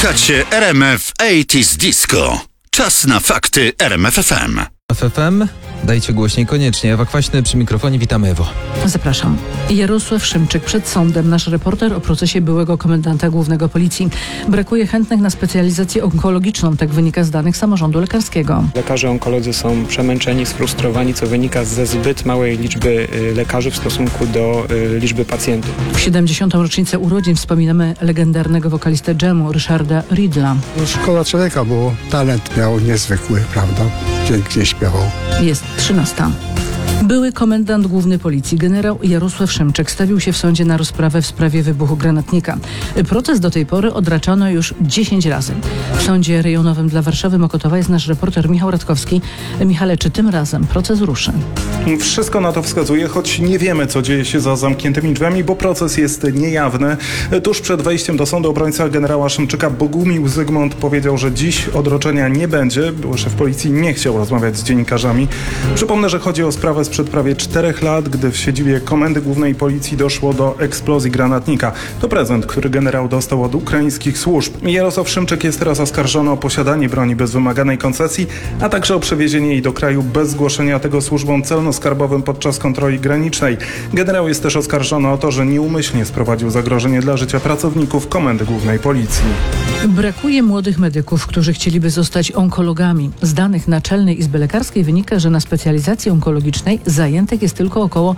Słuchacie RMF 80s Disco. Czas na fakty RMF FM. FM, dajcie głośniej koniecznie. Ewa Kwaśny przy mikrofonie, witamy Ewo. Zapraszam. Jarosław Szymczyk przed sądem. Nasz reporter o procesie byłego komendanta głównego policji. Brakuje chętnych na specjalizację onkologiczną, tak wynika z danych samorządu lekarskiego. Lekarze onkolodzy są przemęczeni, sfrustrowani, co wynika ze zbyt małej liczby lekarzy w stosunku do liczby pacjentów. W 70. rocznicę urodzin wspominamy legendarnego wokalistę dżemu Richarda Riddla. Szkoda człowieka, bo talent miał niezwykły, prawda? Pięknie śpiewał. Jest 13. Były komendant główny policji, generał Jarosław Szymczyk, stawił się w sądzie na rozprawę w sprawie wybuchu granatnika. Proces do tej pory odraczano już 10 razy. W sądzie rejonowym dla Warszawy Mokotowa jest nasz reporter Michał Radkowski. Michale, czy tym razem proces ruszy? Wszystko na to wskazuje, choć nie wiemy, co dzieje się za zamkniętymi drzwiami, bo proces jest niejawny. Tuż przed wejściem do sądu obrońca generała Szymczyka Bogumił Zygmunt powiedział, że dziś odroczenia nie będzie. Były szef policji nie chciał rozmawiać z dziennikarzami. Przypomnę, że chodzi o sprawę sprzed prawie 4 lat, gdy w siedzibie Komendy Głównej Policji doszło do eksplozji granatnika. To prezent, który generał dostał od ukraińskich służb. Jarosław Szymczyk jest teraz oskarżony o posiadanie broni bez wymaganej koncesji, a także o przewiezienie jej do kraju bez zgłoszenia tego służbom celno-skarbowym podczas kontroli granicznej. Generał jest też oskarżony o to, że nieumyślnie sprowadził zagrożenie dla życia pracowników Komendy Głównej Policji. Brakuje młodych medyków, którzy chcieliby zostać onkologami. Z danych Naczelnej Izby Lekarskiej wynika, że na specjalizacji onkologicznej zajętych jest tylko około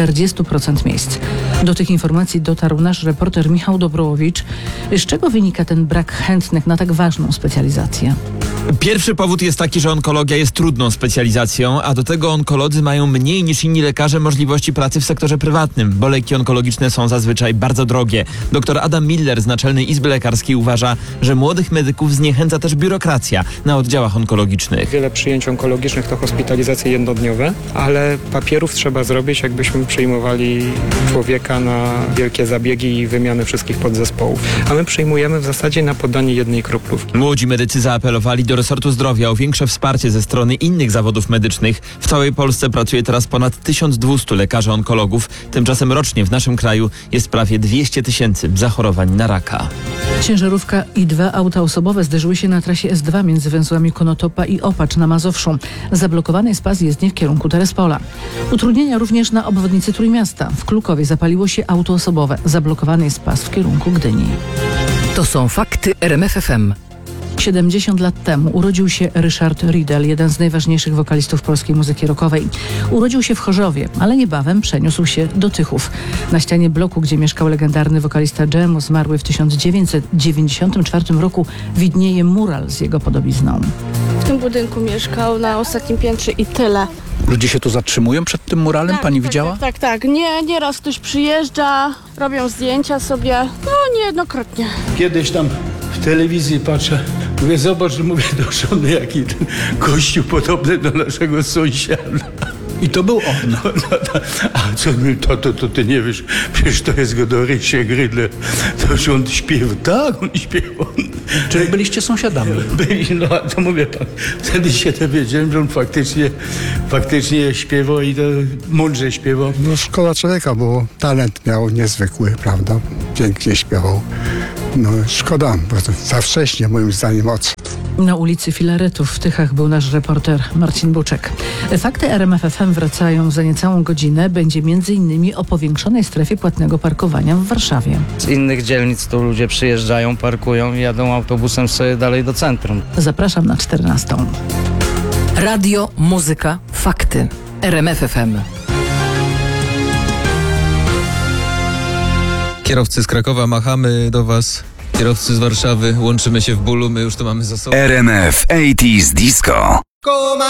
40% miejsc. Do tych informacji dotarł nasz reporter Michał Dobrołowicz. Z czego wynika ten brak chętnych na tak ważną specjalizację? Pierwszy powód jest taki, że onkologia jest trudną specjalizacją, a do tego onkolodzy mają mniej niż inni lekarze możliwości pracy w sektorze prywatnym, bo leki onkologiczne są zazwyczaj bardzo drogie. Dr Adam Miller z Naczelnej Izby Lekarskiej uważa, że młodych medyków zniechęca też biurokracja na oddziałach onkologicznych. Wiele przyjęć onkologicznych to hospitalizacje jednodniowe, ale papierów trzeba zrobić, jakbyśmy przyjmowali człowieka na wielkie zabiegi i wymianę wszystkich podzespołów. A my przyjmujemy w zasadzie na podanie jednej kroplówki. Młodzi medycy zaapelowali do resortu zdrowia o większe wsparcie ze strony innych zawodów medycznych. W całej Polsce pracuje teraz ponad 1200 lekarzy onkologów. Tymczasem rocznie w naszym kraju jest prawie 200 000 zachorowań na raka. Ciężarówka i 2 auta osobowe zderzyły się na trasie S2 między węzłami Konotopa i Opacz na Mazowszu. Zablokowany jest pas jezdni w kierunku Terespola. Utrudnienia również na obwodnicy Trójmiasta. W Klukowie zapaliło się auto osobowe. Zablokowany jest pas w kierunku Gdyni. To są fakty RMF FM. 70 lat temu urodził się Richard Riddle, jeden z najważniejszych wokalistów polskiej muzyki rockowej. Urodził się w Chorzowie, ale niebawem przeniósł się do Tychów. Na ścianie bloku, gdzie mieszkał legendarny wokalista dżemu, zmarły w 1994 roku, widnieje mural z jego podobizną. W tym budynku mieszkał na ostatnim piętrze i tyle. Ludzie się tu zatrzymują przed tym muralem? Pani widziała? Tak. Nieraz ktoś przyjeżdża, robią zdjęcia sobie, niejednokrotnie. Kiedyś tam w telewizji patrzę, mówię, zobacz, mówię do żony, jaki ten gościu podobny do naszego sąsiada. I to był on. A co mi, to ty nie wiesz, przecież to jest Godorysie Grydle, to że on śpiewa. Tak, on śpiewał. Czyli byliście sąsiadami? No, to mówię pan, wtedy się dowiedziałem, że on faktycznie śpiewał i to mądrze śpiewał. No szkoda człowieka, bo talent miał niezwykły, prawda? Pięknie śpiewał. No szkoda, bo to za wcześnie moim zdaniem odszedł. Na ulicy Filaretów w Tychach był nasz reporter Marcin Buczek. Fakty RMF FM wracają za niecałą godzinę. Będzie m.in. o powiększonej strefie płatnego parkowania w Warszawie. Z innych dzielnic tu ludzie przyjeżdżają, parkują i jadą autobusem sobie dalej do centrum. Zapraszam na 14. Radio, muzyka, fakty. RMF FM. Kierowcy z Krakowa, machamy do was. Kierowcy z Warszawy, łączymy się w bólu, my już to mamy za sobą. RMF 80s Disco.